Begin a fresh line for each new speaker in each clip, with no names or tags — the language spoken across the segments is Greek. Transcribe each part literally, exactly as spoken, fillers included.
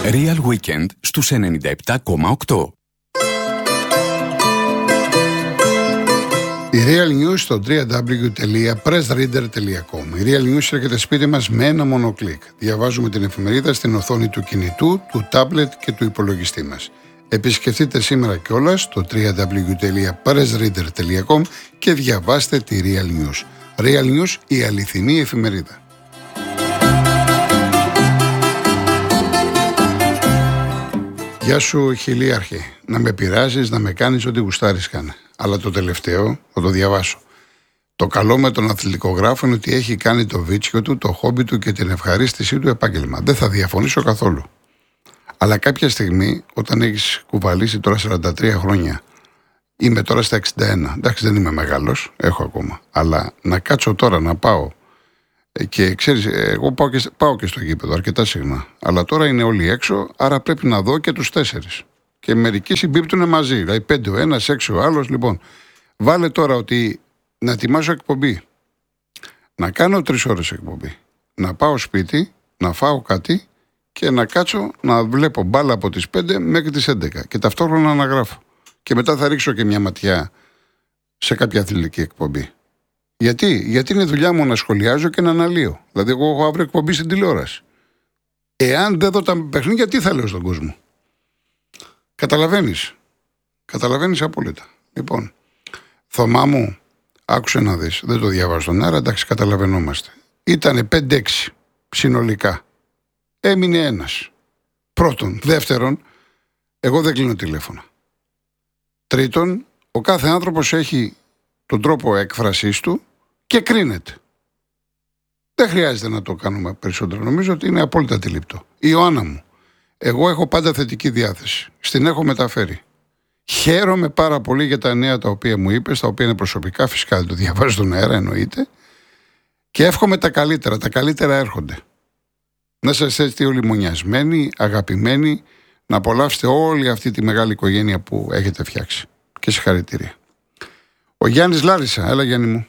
Real Weekend στους ενενήντα επτά κόμμα οκτώ.
Η Real News στο double-u double-u double-u τελεία press reader τελεία com. Η Real News έρχεται σπίτι μας με ένα μόνο κλικ. Διαβάζουμε την εφημερίδα στην οθόνη του κινητού, του τάμπλετ και του υπολογιστή μας. Επισκεφτείτε σήμερα κιόλας το double-u double-u double-u τελεία press reader τελεία com και διαβάστε τη Real News. Real News, η αληθινή εφημερίδα. Γεια σου χιλίαρχε. Να με πειράζεις, να με κάνεις ό,τι γουστάρεις κάνε. Αλλά το τελευταίο θα το διαβάσω. Το καλό με τον αθλητικογράφο είναι ότι έχει κάνει το βίτσιο του, το χόμπι του και την ευχαρίστησή του επάγγελμα. Δεν θα διαφωνήσω καθόλου. Αλλά κάποια στιγμή, όταν έχεις κουβαλήσει τώρα σαράντα τρία χρόνια, είμαι τώρα στα εξήντα ένα. Εντάξει, δεν είμαι μεγάλος, έχω ακόμα. Αλλά να κάτσω τώρα να πάω. Και ξέρεις, εγώ πάω και, πάω και στο γήπεδο αρκετά συχνά. Αλλά τώρα είναι όλοι έξω, άρα πρέπει να δω και τους τέσσερις. Και μερικοί συμπίπτουν μαζί. Δηλαδή πέντε ο ένας, έξι ο άλλος. Λοιπόν, βάλε τώρα ότι να ετοιμάσω εκπομπή. Να κάνω τρεις ώρες εκπομπή. Να πάω σπίτι, να φάω κάτι και να κάτσω να βλέπω μπάλα από τις πέντε μέχρι τις έντεκα. Και ταυτόχρονα να γράφω. Και μετά θα ρίξω και μια ματιά σε κάποια αθλητική εκπομπή. Γιατί? Γιατί είναι δουλειά μου να σχολιάζω και να αναλύω. Δηλαδή, εγώ έχω αύριο εκπομπή στην τηλεόραση. Εάν δεν δω τα παιχνίδια, τι θα λέω στον κόσμο. Καταλαβαίνεις. Καταλαβαίνεις απόλυτα. Λοιπόν, Θωμά μου, άκουσε να δεις. Δεν το διαβάζω στον αέρα, εντάξει, καταλαβαίνόμαστε. Ήτανε πέντε έξι συνολικά. Έμεινε ένας. Πρώτον. Δεύτερον, εγώ δεν κλείνω τηλέφωνα. Τρίτον, ο κάθε άνθρωπος έχει τον τρόπο έκφρασής του και κρίνεται. Δεν χρειάζεται να το κάνουμε περισσότερο. Νομίζω ότι είναι απόλυτα αντιληπτό. Η Ιωάννα μου, εγώ έχω πάντα θετική διάθεση. Στην έχω μεταφέρει. Χαίρομαι πάρα πολύ για τα νέα τα οποία μου είπες, τα οποία είναι προσωπικά, φυσικά δεν το διαβάζω στον αέρα, εννοείται. Και εύχομαι τα καλύτερα. Τα καλύτερα έρχονται. Να είστε έτσι όλοι μονιασμένοι, αγαπημένοι, να απολαύσετε όλη αυτή τη μεγάλη οικογένεια που έχετε φτιάξει. Και συγχαρητήρια. Ο Γιάννης Λάρισα, έλα Γιάννη μου.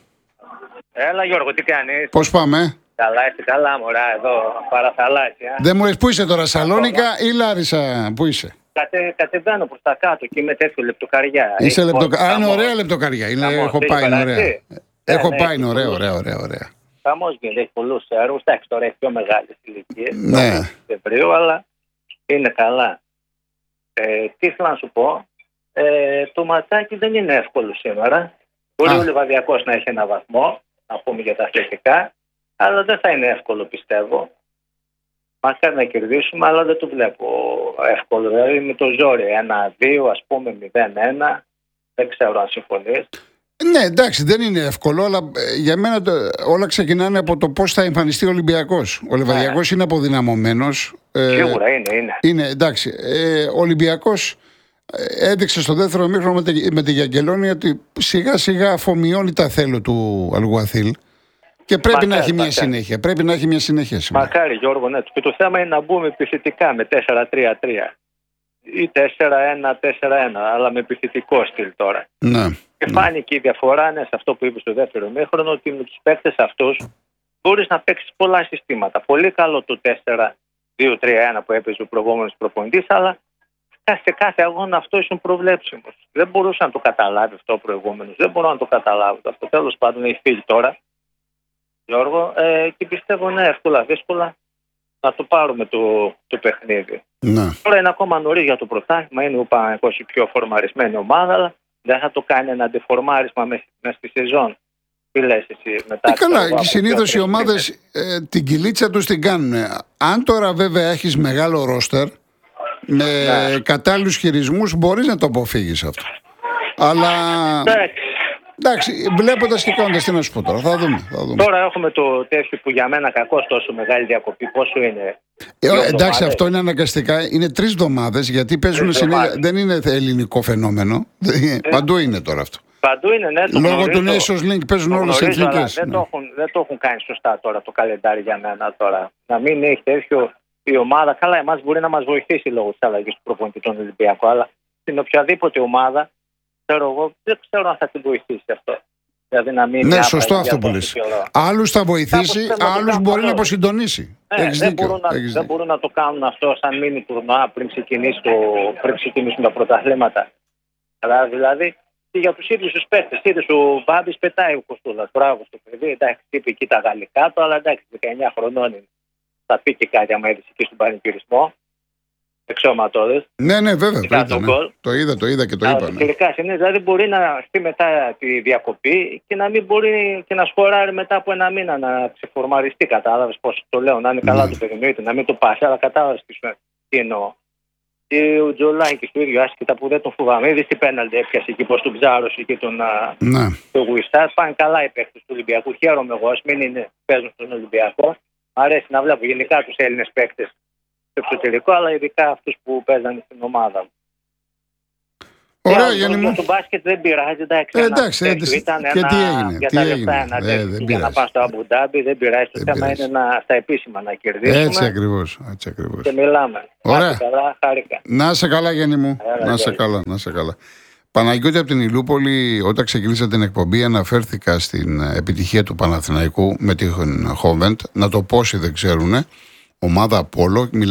Έλα Γιώργο, τι κάνεις?
Πώς πάμε?
Καλά, είσαι καλά μωρά, εδώ, παραθαλάσσια.
Δεν μου λες πού είσαι τώρα, Σαλόνικα ή Λάρισα, πού είσαι?
Κατε, κατεβαίνω προς τα κάτω και είμαι τέτοιο λεπτοκαριά.
Είσαι λεπτοκα... Α, είναι ωραία λεπτοκαριά, είναι,
Χαμός,
έχω πάει, είναι ωραία.
Ε,
Έχω
ναι,
πάει, είναι ωραία,
πολλούς.
ωραία, ωραία, ωραία.
Χαμός γίνεται, έχει πολλούς έργους, εντάξει τώρα έχει πιο μεγάλες ηλικίες.
Ναι.
Φεβρίου, αλλά είναι καλά. Ε, τι ήθελα να σου πω, ε, το ματσάκι δεν είναι εύκολο σήμερα. Μπορεί
Α.
ο Λιβαδιακός να έχει ένα βαθμό, να πούμε για τα αθλητικά, αλλά δεν θα είναι εύκολο πιστεύω. Μακάρι να κερδίσουμε, αλλά δεν το βλέπω εύκολο. Δηλαδή με το ζόρι ένα δύο, ας πούμε μηδέν ένα, δεν ξέρω αν συμφωνείς.
Ναι, εντάξει, δεν είναι εύκολο, αλλά ε, για μένα το, όλα ξεκινάνε από το πώς θα εμφανιστεί ο Ολυμπιακός. Ο Λιβαδιακός είναι αποδυναμωμένος. Ε,
Σίγουρα είναι, είναι.
Είναι, εντάξει. Ε, ο Ολυμπιακός ε, έδειξε στο δεύτερο ημίχρονο με, τη, με τη Γιαγγελόνη ότι σιγά σιγά αφομοιώνει τα θέλω του Αλγουαθίλ και πρέπει
Μακάρι,
να έχει μια
μακάρι.
συνέχεια. Πρέπει να έχει μια συνέχεια σήμερα.
Μακάρι Γιώργο, ναι. Και το θέμα είναι να μπούμε επιθετικά με τέσσερα τρία τρία ή τέσσερα ένα τέσσερα ένα, αλλά με επιθετικό στυλ τώρα.
Ναι.
Και φάνηκε η διαφορά ναι, σε αυτό που είπε στο δεύτερο ημίχρονο, ότι με τους παίκτες αυτούς μπορείς να παίξεις πολλά συστήματα. Πολύ καλό το τέσσερα δύο τρία ένα που έπαιζε ο προηγούμενος προπονητής, αλλά σε κάθε αγώνα αυτό ήσουν προβλέψιμος. Δεν μπορούσε να το καταλάβει αυτό ο προηγούμενος. Δεν μπορώ να το καταλάβω αυτό. Τέλος πάντων έχει φύγει τώρα, Γιώργο, ε, και πιστεύω ναι, εύκολα δύσκολα να το πάρουμε το, το παιχνίδι.
Ναι.
Τώρα είναι ακόμα νωρίς για το πρωτάθλημα, είναι ο Παναθηναϊκός η πιο φορμαρισμένη ομάδα, αλλά δεν θα το κάνει ένα αντιφορμάρισμα μέσα στη σεζόν. Τι λες εσύ μετά?
Ε, καλά, και συνήθως οι ομάδες ε, την κυλίτσα τους την κάνουν. Αν τώρα βέβαια έχεις μεγάλο ρόστερ με
Ναι.
κατάλληλους χειρισμούς μπορείς να το αποφύγεις αυτό. Αλλά
Εντάξει.
εντάξει, βλέποντας και κάνοντας, τι να σου πω τώρα, θα δούμε. Θα δούμε.
Τώρα έχουμε το τέτοιο που για μένα κακώς τόσο μεγάλη διακοπή. Πόσο είναι?
Ε,
Δύο
εντάξει,
εβδομάδες.
αυτό είναι αναγκαστικά. Είναι τρεις εβδομάδες γιατί παίζουν
Τρεις
συνέχεια.
εβδομάδες.
Δεν είναι ελληνικό φαινόμενο. Παντού είναι τώρα αυτό.
Παντού είναι, ναι. Το
Λόγω του
γνωρίζω.
Nations Link παίζουν
Το
όλες οι
γνωρίζω, αλλά
εθνικές.
Δεν,
Ναι.
το έχουν, δεν το έχουν κάνει σωστά τώρα το καλεντάρι για μένα τώρα. Να μην έχει τέτοιο η ομάδα. Καλά, εμάς μπορεί να μας βοηθήσει λόγω της αλλαγής του προπονητή των Ολυμπιακών, αλλά στην οποιαδήποτε ομάδα, ξέρω εγώ, δεν ξέρω αν θα την βοηθήσει αυτό. Δηλαδή να μην
ναι, σωστό αυτό που λες. Άλλους θα βοηθήσει, άλλους μπορεί αυτό. να αποσυντονίσει.
Ναι, δεν, μπορούν να, δεν μπορούν να το κάνουν αυτό σαν μίνι τουρνουά πριν, πριν ξεκινήσουν τα πρωταθλήματα. Δηλαδή και για τους ίδιους τους παίχτες. Είδες ο Μπάμπης πετάει ο Κωστούλας. Μπράβο στο παιδί. Εντάξει, είπε εκεί τα γαλλικά του, αλλά εντάξει, δεκαεννιά χρονών είναι. Θα πει και κάτι άμα έδειξε εκεί στον πανηγυρισμό. Εξώματώδες.
Ναι, ναι, βέβαια. βέβαια ναι. Το είδα, το είδα και το είπα. Ναι.
Τελικά είναι, δηλαδή μπορεί να έρθει μετά τη διακοπή και να μην μπορεί και να σκοράρει μετά από ένα μήνα να ξεφορμαριστεί. Κατάλαβες πώς το λέω, να είναι καλά ναι. το παιδί, να μην το πάσει, αλλά κατάλαβες τι εννοώ. Και ο Τζολάκης του ίδιου, άσχετα που δεν τον φοβάμαι. Είδες τι πέναλτι έπιασε εκεί, πώς τον ψάρωσε και τον
ναι.
Γουιστάρ. Πάνε καλά οι παίκτες του Ολυμπιακού. Χαίρομαι εγώ, ας μην είναι, παίζουν στον Ολυμπιακό. Μ' αρέσει να βλέπω γενικά τους Έλληνες παίκτες στο εξωτερικό, αλλά ειδικά αυτούς που παίζανε στην ομάδα μου.
Ωραία, Γιάννη μου.
Το μπάσκετ δεν πειράζει, εντάξει.
Ε, εντάξει,
εντάξει
ήταν και ένα, τι έγινε.
Για
τι
τα
έγινε.
λεφτά ένα
ε,
τέτοιο για να πας στο Αμπουντάμπι, δεν πειράζει. Το θέμα είναι να, στα επίσημα να κερδίσουμε.
Έτσι ακριβώς. Έτσι ακριβώς.
Και μιλάμε.
Ωραία.
Καλά, χάρηκα.
Να σε καλά, Γιάννη μου.
Έλα,
να σε καλά, να σε καλά. Παναγιώτη από την Ηλούπολη, όταν ξεκίνησα την εκπομπή, αναφέρθηκα στην επιτυχία του Παναθηναϊκού με την Χόβεντ. Να το πόσοι δεν ξέρουν. Ομάδα Απόλλω.